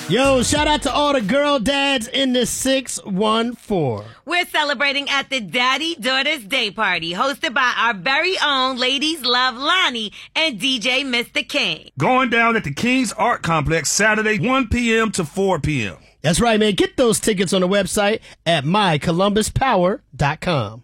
Yo, shout out to all the girl dads in the 614. We're celebrating at the Daddy Daughters Day Party, hosted by our very own Ladies Love Lonnie and DJ Mr. King. Going down at the King's Art Complex Saturday, 1 p.m. to 4 p.m. That's right, man. Get those tickets on the website at mycolumbuspower.com.